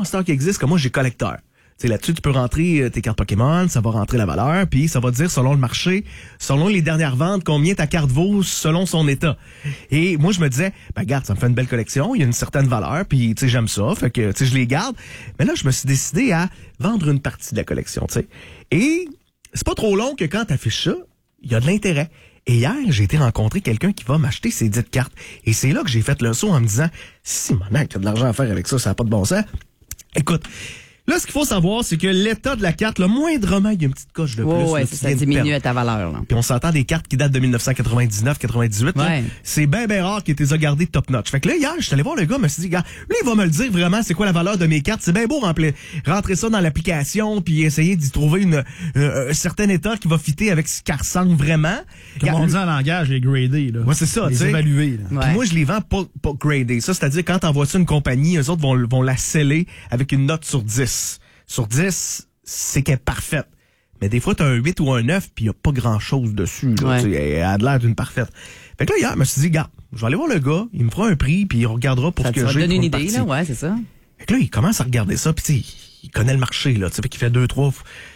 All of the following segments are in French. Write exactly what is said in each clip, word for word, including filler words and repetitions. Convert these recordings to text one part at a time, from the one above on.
star qui existe, comme moi, j'ai collecteur. T'sais, là-dessus, tu peux rentrer tes cartes Pokémon, ça va rentrer la valeur, puis ça va te dire selon le marché, selon les dernières ventes, combien ta carte vaut selon son état. Et moi, je me disais, ben regarde, ça me fait une belle collection, il y a une certaine valeur, puis tu sais, j'aime ça, fait que tu sais, je les garde. Mais là, je me suis décidé à vendre une partie de la collection, tu sais. Et c'est pas trop long que quand t'affiches ça, il y a de l'intérêt. Et hier, j'ai été rencontrer quelqu'un qui va m'acheter ces dites cartes. Et c'est là que j'ai fait le saut en me disant, si mon mec, t'as de l'argent à faire avec ça, ça n'a pas de bon sens. Écoute, là, ce qu'il faut savoir, c'est que l'état de la carte, le moindrement, il y a une petite coche de plus. Oh, ouais, là, ça diminue à ta valeur. Là. Puis on s'entend des cartes qui datent de dix-neuf cent quatre-vingt-dix-neuf quatre-vingt-dix-huit. Ouais. Là, c'est bien, bien rare qu'ils les a gardées top notch. Fait que là, hier, je suis allé voir le gars, je me suis dit, gars, lui, il va me le dire vraiment, c'est quoi la valeur de mes cartes. C'est bien beau remplir, rentrer ça dans l'application, puis essayer d'y trouver une, euh, un certain état qui va fitter avec ce qu'elle ressemble vraiment. Comme on dit en langage, les gradés, là. Ouais, c'est ça, les tu sais. évalués, là. Ouais. Puis moi, je les vends pas, pas gradés. Ça, c'est-à-dire, quand t'envoies ça à une compagnie, eux autres vont, vont la sceller avec une note sur dix. Sur dix, c'est qu'elle est parfaite. Mais des fois, t'as un huit ou un neuf, puis il n'y a pas grand-chose dessus. Là, Ouais. elle, elle a de l'air d'une parfaite. Fait que là, hier, je me suis dit, gars, je vais aller voir le gars, il me fera un prix, puis il regardera pour Ça ce te que va j'ai. donner pour une idée, partie. là, ouais, c'est ça. Fait que là, il commence à regarder ça, puis tu sais, il connaît le marché, là, tu sais, qu'il fait deux, trois...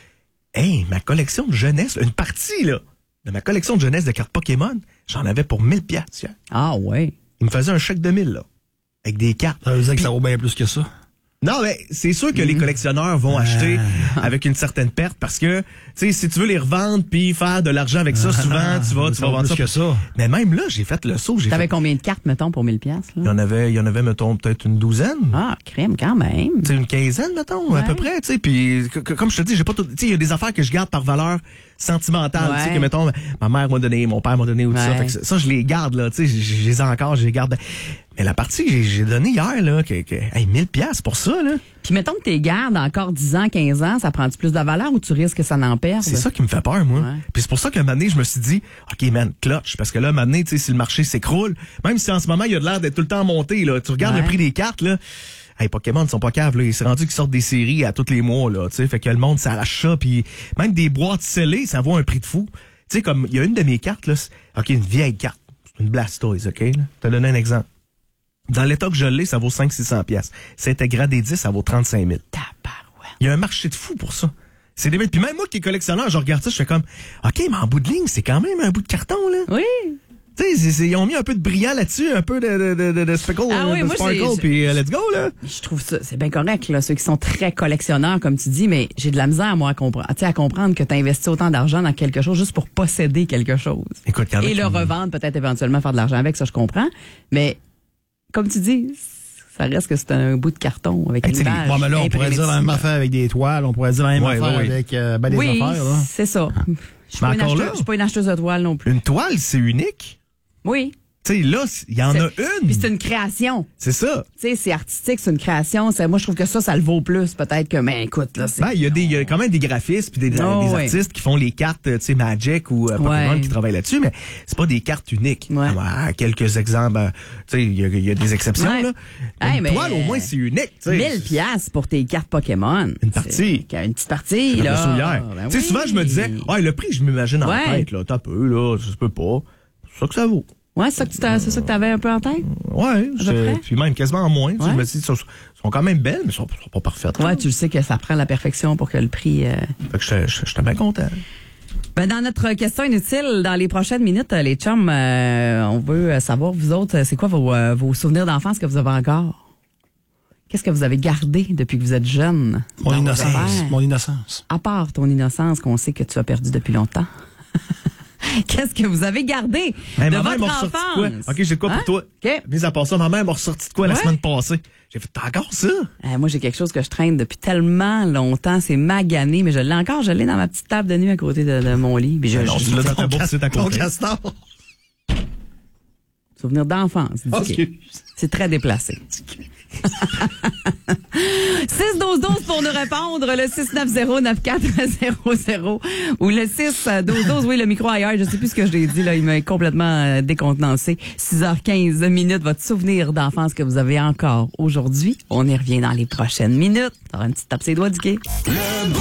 Hey, ma collection de jeunesse, une partie, là, de ma collection de jeunesse de cartes Pokémon, j'en avais pour mille piastres hier. Ah, ouais. Il me faisait un chèque de mille, là, avec des cartes. Ça veut dire que ça vaut bien plus que ça. Non, mais c'est sûr que les collectionneurs vont acheter avec une certaine perte parce que, tu sais, si tu veux les revendre puis faire de l'argent avec ça, souvent, tu vas, tu Ça vas vaut vendre plus ça. que ça. Mais même là, j'ai fait le saut. J'ai T'avais fait... combien de cartes, mettons, pour mille piastres? Il y en avait, il y en avait, mettons, peut-être une douzaine. Ah, crème, quand même. Tu sais, une quinzaine, mettons, à Ouais. peu près, tu sais. Puis, c- c- comme je te dis, j'ai pas tout, tu sais, il y a des affaires que je garde par valeur sentimentale, tu sais, Ouais. que, mettons, ma mère m'a donné, mon père m'a donné ou tout ça. Ouais. Fait que ça, ça, je les garde, là, tu sais, je je les ai encore, je les garde. Mais la partie que j'ai, j'ai donnée hier, là, que, que, hey, mille piastres pour ça, là. Puis mettons que t'es gardes encore dix ans, quinze ans, ça prend-tu plus de valeur ou tu risques que ça n'en perde? C'est ça qui me fait peur, moi. Ouais. Puis c'est pour ça qu'à un moment donné, je me suis dit, OK, man, clutch. Parce que là, à un moment donné, tu sais, si le marché s'écroule, même si en ce moment, il y a de l'air d'être tout le temps monté, là, tu regardes Ouais. le prix des cartes, là. Hey, Pokémon, ils sont pas caves, là. Ils s'est rendu qu'ils sortent des séries à tous les mois, là, tu sais. Fait que le monde s'arrache ça, puis même des boîtes scellées, ça vaut un prix de fou. Tu sais, comme, il y a une de mes cartes, là. c'est- OK, une vieille carte. C'est une Blastoise, OK, là. Je te donne un exemple. Dans l'état que je l'ai, ça vaut cinq cents à six cents piastres. C'est gradé dix, ça vaut trente-cinq mille. Tabarouette. Il y a un marché de fou pour ça. C'est des Puis même moi qui est collectionneur, je regarde ça, je fais comme, OK, mais en bout de ligne, c'est quand même un bout de carton, là. Oui. Tu sais, c'est- c'est- ils ont mis un peu de brillant là-dessus, un peu de, de, de, de, de speckle, Ah euh, oui, de moi, sparkle, c'est- puis euh, let's go, là. Je trouve ça, c'est bien correct, là, ceux qui sont très collectionneurs, comme tu dis, mais j'ai de la misère, moi, à comprendre, tu sais, à comprendre que tu investis autant d'argent dans quelque chose juste pour posséder quelque chose. Écoute, il y en a Et qui- le revendre, peut-être éventuellement faire de l'argent avec, ça, je comprends. Mais, comme tu dis, ça reste que c'est un bout de carton avec Hey, une tu sais, les- image. Bon, mais là, on pourrait imprimée dire la même dessus. affaire avec des toiles, on pourrait dire la même Ouais, affaire ouais, ouais. avec euh, ben, des Oui, affaires, là. c'est ça. Je suis Mais pas, une encore acheteuse- là- je suis pas une acheteuse de toile non plus. Une toile, c'est unique. Oui. Tu sais, là, il y en a C'est- une. Puis c'est une création. C'est ça. Tu sais, c'est artistique, c'est une création. C'est- moi, je trouve que ça, ça le vaut plus, peut-être que, mais écoute, là, c'est... Ben, il y a des, il y a quand même des graphistes puis des, Oh, des ouais. artistes qui font les cartes, tu sais, Magic ou euh, Pokémon Ouais. qui travaillent là-dessus, mais c'est pas des cartes uniques. Ouais. Ah, quelques exemples, euh, tu sais, il y, a- il y a des exceptions, Ouais. là. Hey, Une mais- toile, au moins, c'est unique, tu sais. mille piastres pour tes cartes Pokémon. Une partie. C'est- Une petite partie, Je là. me souviens. Ben Tu sais, oui. souvent, je me disais, ouais, le prix, je m'imagine en Ouais. tête, là. T'as peu, là, ça se peut pas. C'est ça que ça vaut. Ouais, c'est ça que tu t'as- c'est ça que t'avais un peu en tête? Ouais, peu c'est- près? puis même quasiment en moins. Tu sais, Ouais. Je me suis dit, elles sont, sont quand même belles, mais elles sont, sont pas parfaites. Ouais, tu le sais que ça prend la perfection pour que le prix... euh, Fait que j'étais j'étais bien content. Ben, dans notre question inutile, dans les prochaines minutes, les chums, euh, on veut savoir, vous autres, c'est quoi vos, euh, vos souvenirs d'enfance que vous avez encore? Qu'est-ce que vous avez gardé depuis que vous êtes jeune? Mon dans vos innocence. affaires? Mon innocence. À part ton innocence qu'on sait que tu as perdu depuis longtemps. Qu'est-ce que vous avez gardé Hey, de ma mère votre m'a ressorti de quoi? enfance? OK, j'ai de quoi Hein? pour toi? OK. Mis à part ça, ma mère m'a ressorti de quoi la Ouais? semaine passée? J'ai fait, t'as encore ça? Euh, moi, j'ai quelque chose que je traîne depuis tellement longtemps. C'est magané, mais je l'ai encore. Je l'ai dans ma petite table de nuit à côté de, de mon lit. Puis je, Non, je- tu l'as dans ta bourse, c'est à Ton côté. castor. souvenir d'enfance. Dis- Excuse. C'est très déplacé. six douze douze pour nous répondre, le six neuf zéro neuf quatre zéro zéro ou le six douze douze, oui, le micro ailleurs, je sais plus ce que je l'ai dit, là, il m'a complètement euh, décontenancé. six heures quinze minutes, votre souvenir d'enfance que vous avez encore aujourd'hui. On y revient dans les prochaines minutes. Alors, une petite tape ses doigts, Dicky.